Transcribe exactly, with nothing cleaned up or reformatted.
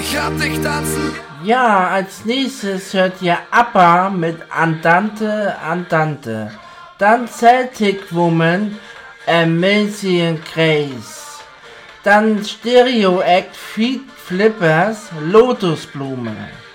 Kratzig tanzen. Ja, als nächstes hört ihr ABBA mit Andante, Andante. Dann Celtic Woman, Amazing Grace. Dann Stereo Act Feet Flippers, Lotusblume.